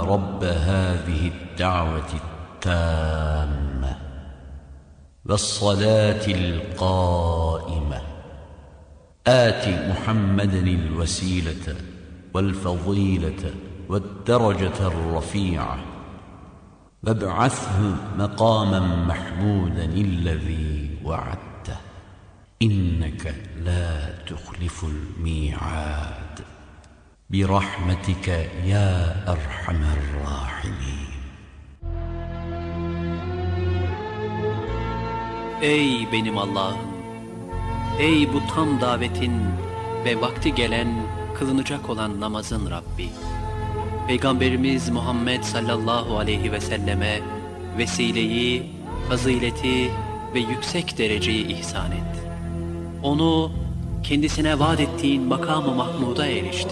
رب هذه الدعوة التامة والصلاة القائمة آت محمدا الوسيلة والفضيلة والدرجة الرفيعة وابعثه مقاما محمودا الذي وعدته إنك لا تخلف الميعاد برحمتك يا أرحم الراحمين. Ey benim Allah'ım! Ey bu tam davetin ve vakti gelen, kılınacak olan namazın Rabbi! Peygamberimiz Muhammed sallallahu aleyhi ve selleme vesileyi, fazileti ve yüksek dereceyi ihsan et. Onu kendisine vaat ettiğin makam-ı mahmuda eriştir.